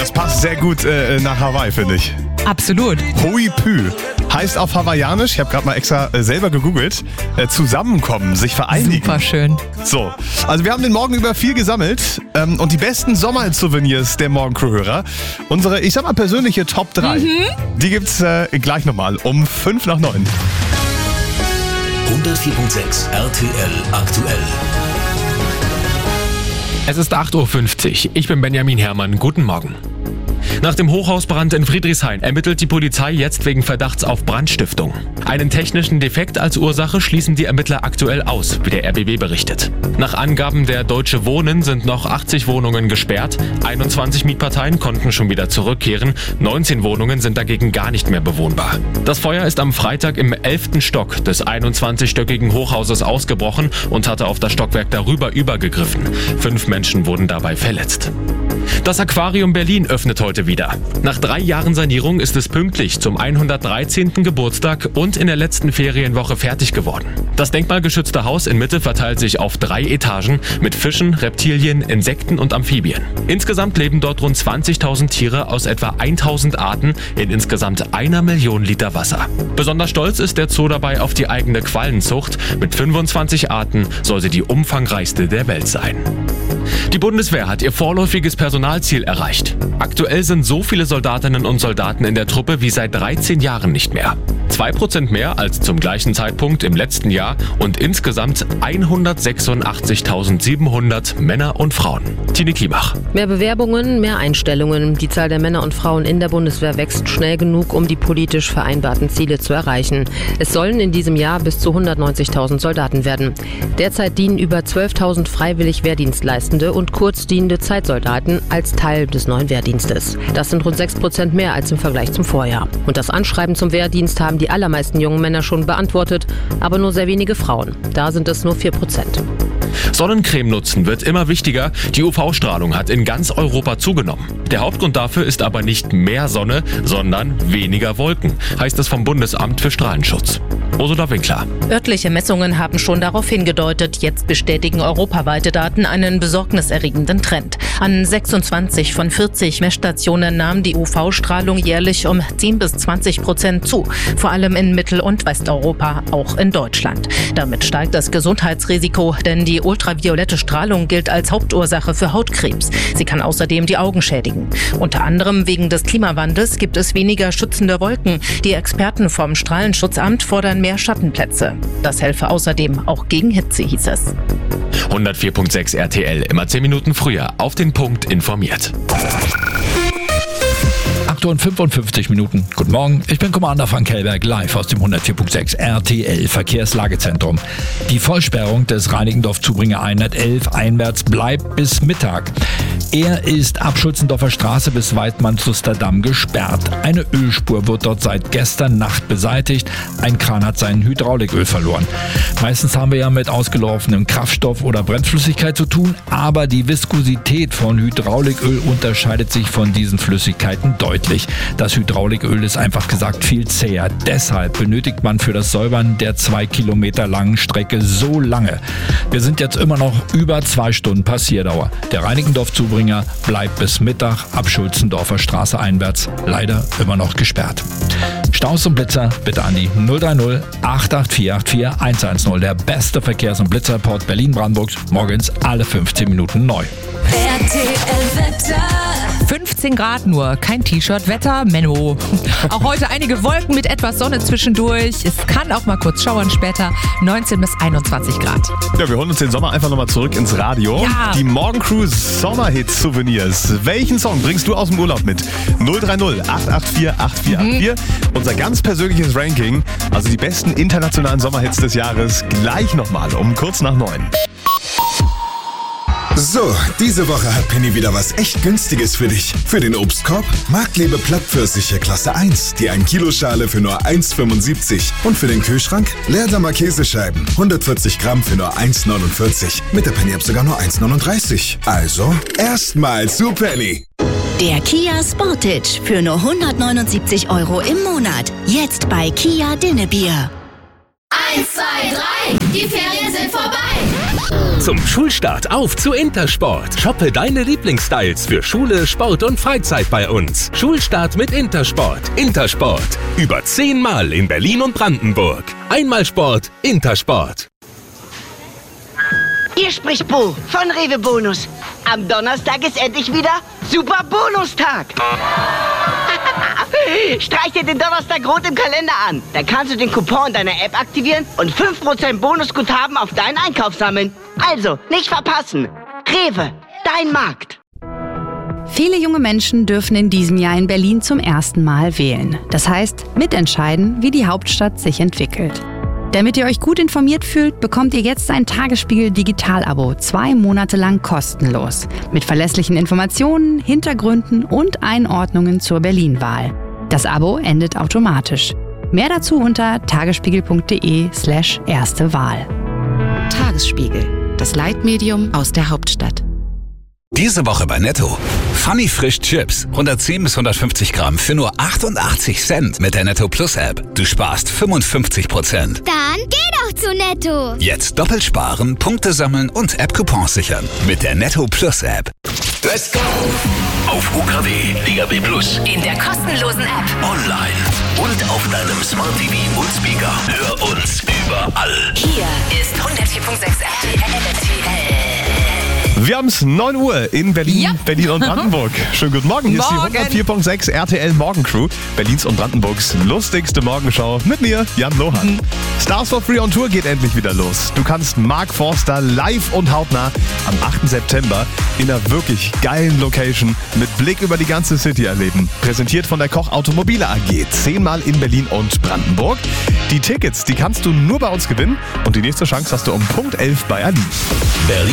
Das passt sehr gut nach Hawaii, finde ich. Absolut. Hui Pü heißt auf Hawaiianisch, ich habe gerade mal extra selber gegoogelt, zusammenkommen, sich vereinigen. Super schön. So, also wir haben den Morgen über viel gesammelt und die besten Sommersouvenirs der Morgencrew-Hörer. Unsere, ich sag mal, persönliche Top 3, die gibt's gleich nochmal um 5 nach 9. 104.6 RTL aktuell. Es ist 8.50 Uhr. Ich bin Benjamin Herrmann. Guten Morgen. Nach dem Hochhausbrand in Friedrichshain ermittelt die Polizei jetzt wegen Verdachts auf Brandstiftung. Einen technischen Defekt als Ursache schließen die Ermittler aktuell aus, wie der RBB berichtet. Nach Angaben der Deutsche Wohnen sind noch 80 Wohnungen gesperrt, 21 Mietparteien konnten schon wieder zurückkehren, 19 Wohnungen sind dagegen gar nicht mehr bewohnbar. Das Feuer ist am Freitag im 11. Stock des 21-stöckigen Hochhauses ausgebrochen und hatte auf das Stockwerk darüber übergegriffen. 5 Menschen wurden dabei verletzt. Das Aquarium Berlin öffnet heute wieder. Nach 3 Jahren Sanierung ist es pünktlich zum 113. Geburtstag und in der letzten Ferienwoche fertig geworden. Das denkmalgeschützte Haus in Mitte verteilt sich auf 3 Etagen mit Fischen, Reptilien, Insekten und Amphibien. Insgesamt leben dort rund 20.000 Tiere aus etwa 1.000 Arten in insgesamt 1 Million Liter Wasser. Besonders stolz ist der Zoo dabei auf die eigene Quallenzucht. Mit 25 Arten soll sie die umfangreichste der Welt sein. Die Bundeswehr hat ihr vorläufiges Personalziel erreicht. Aktuell sind so viele Soldatinnen und Soldaten in der Truppe wie seit 13 Jahren nicht mehr. 2% mehr als zum gleichen Zeitpunkt im letzten Jahr und insgesamt 186.700 Männer und Frauen. Tine Klimach. Mehr Bewerbungen, mehr Einstellungen. Die Zahl der Männer und Frauen in der Bundeswehr wächst schnell genug, um die politisch vereinbarten Ziele zu erreichen. Es sollen in diesem Jahr bis zu 190.000 Soldaten werden. Derzeit dienen über 12.000 freiwillig Wehrdienstleistende und kurzdienende Zeitsoldaten als Teil des neuen Wehrdienstes. Das sind rund 6% mehr als im Vergleich zum Vorjahr. Und das Anschreiben zum Wehrdienst haben die allermeisten jungen Männer schon beantwortet, aber nur sehr wenige Frauen. Da sind es nur 4%. Sonnencreme nutzen wird immer wichtiger. Die UV-Strahlung hat in ganz Europa zugenommen. Der Hauptgrund dafür ist aber nicht mehr Sonne, sondern weniger Wolken, heißt es vom Bundesamt für Strahlenschutz. Ursula Winkler. Örtliche Messungen haben schon darauf hingedeutet. Jetzt bestätigen europaweite Daten einen besorgniserregenden Trend. An 26 von 40 Messstationen nahm die UV-Strahlung jährlich um 10-20% zu. Vor allem in Mittel- und Westeuropa, auch in Deutschland. Damit steigt das Gesundheitsrisiko, denn die ultraviolette Strahlung gilt als Hauptursache für Hautkrebs. Sie kann außerdem die Augen schädigen. Unter anderem wegen des Klimawandels gibt es weniger schützende Wolken. Die Experten vom Strahlenschutzamt fordern mehr Schattenplätze. Das helfe außerdem auch gegen Hitze, hieß es. 104.6 RTL, immer 10 Minuten früher, auf den Punkt informiert. 8:55 Minuten. Guten Morgen, ich bin Commander Frank Hellberg, live aus dem 104.6 RTL Verkehrslagezentrum. Die Vollsperrung des Reinickendorf-Zubringer 111 einwärts bleibt bis Mittag. Er ist ab Schulzendorfer Straße bis Weidmann-Zusterdamm gesperrt. Eine Ölspur wird dort seit gestern Nacht beseitigt. Ein Kran hat sein Hydrauliköl verloren. Meistens haben wir ja mit ausgelaufenem Kraftstoff oder Brennflüssigkeit zu tun, aber die Viskosität von Hydrauliköl unterscheidet sich von diesen Flüssigkeiten deutlich. Das Hydrauliköl ist einfach gesagt viel zäher. Deshalb benötigt man für das Säubern der 2 Kilometer langen Strecke so lange. Wir sind jetzt immer noch über 2 Stunden Passierdauer. Der Reinickendorf-Zubringer bleibt bis Mittag ab Schulzendorfer Straße einwärts leider immer noch gesperrt. Staus und Blitzer bitte an die 030 884 84 110. Der beste Verkehrs- und Blitzreport Berlin-Brandenburgs morgens alle 15 Minuten neu. RTL-Wetter. 15 Grad nur, kein T-Shirt, Wetter, Menno. Auch heute einige Wolken mit etwas Sonne zwischendurch. Es kann auch mal kurz schauern später. 19 bis 21 Grad. Ja, wir holen uns den Sommer einfach nochmal zurück ins Radio. Ja. Die Morgencrew Sommerhits-Souvenirs. Welchen Song bringst du aus dem Urlaub mit? 030 884 8484. Unser ganz persönliches Ranking. Also die besten internationalen Sommerhits des Jahres. Gleich nochmal um kurz nach 9. So, diese Woche hat Penny wieder was echt Günstiges für dich. Für den Obstkorb Marktlebe Plattpfirsiche Klasse 1, die 1-Kilo-Schale für nur 1,75. Und für den Kühlschrank Leerdammer Käsescheiben, 140 Gramm für nur 1,49. Mit der Penny-App sogar nur 1,39. Also, erstmal zu Penny. Der Kia Sportage für nur 179 € im Monat. Jetzt bei Kia Dinnebier. 1, 2, 3, die Ferien sind vorbei. Zum Schulstart auf zu Intersport. Shoppe deine Lieblingsstyles für Schule, Sport und Freizeit bei uns. Schulstart mit Intersport. Intersport. Über 10 Mal in Berlin und Brandenburg. Einmal Sport, Intersport. Hier spricht Bo von Rewe Bonus. Am Donnerstag ist endlich wieder Super Bonustag. Streich dir den Donnerstag rot im Kalender an. Dann kannst du den Coupon in deiner App aktivieren und 5% Bonusguthaben auf deinen Einkauf sammeln. Also, nicht verpassen. Rewe, dein Markt. Viele junge Menschen dürfen in diesem Jahr in Berlin zum ersten Mal wählen. Das heißt, mitentscheiden, wie die Hauptstadt sich entwickelt. Damit ihr euch gut informiert fühlt, bekommt ihr jetzt ein Tagesspiegel Digital-Abo 2 Monate lang kostenlos. Mit verlässlichen Informationen, Hintergründen und Einordnungen zur Berlin-Wahl. Das Abo endet automatisch. Mehr dazu unter tagesspiegel.de/erste Wahl. Tagesspiegel, das Leitmedium aus der Hauptstadt. Diese Woche bei Netto. Funny Frisch Chips. 110 bis 150 Gramm für nur 88 Cent mit der Netto Plus App. Du sparst 55%. Dann geh doch zu Netto. Jetzt doppelt sparen, Punkte sammeln und App-Coupons sichern. Mit der Netto Plus App. Let's go! Auf UKW, DAB+. In der kostenlosen App. Online und auf deinem Smart TV und Speaker. Hör uns überall. Hier ist 104.6 RTL. Wir haben es 9 Uhr in Berlin, Ja. Berlin und Brandenburg. Schönen guten Morgen. Hier Morgen. ist die 104.6 RTL Morgencrew. Berlins und Brandenburgs lustigste Morgenschau mit mir, Jan Lohan. Stars for Free on Tour geht endlich wieder los. Du kannst Mark Forster live und hautnah am 8. September in einer wirklich geilen Location mit Blick über die ganze City erleben. Präsentiert von der Koch Automobile AG. 10 Mal in Berlin und Brandenburg. Die Tickets, die kannst du nur bei uns gewinnen. Und die nächste Chance hast du um Punkt 11 bei Aline.